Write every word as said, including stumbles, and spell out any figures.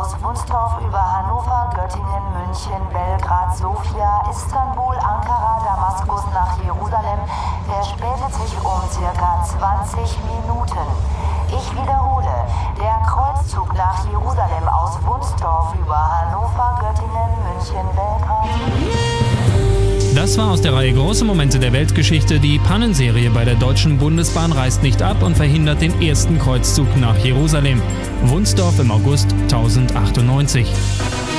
aus Wunstorf über Hannover, Göttingen, München, Belgrad, Sofia, Istanbul, Ankara, Damaskus nach Jerusalem verspätet sich um circa zwanzig Minuten. Ich wiederhole, der Kreuzzug nach Jerusalem aus Wunstorf über Hannover, Göttingen, München, Belgrad. Das war aus der Reihe Große Momente der Weltgeschichte. Die Pannenserie bei der Deutschen Bundesbahn reißt nicht ab und verhindert den ersten Kreuzzug nach Jerusalem. Wunstorf im August tausendachtzig.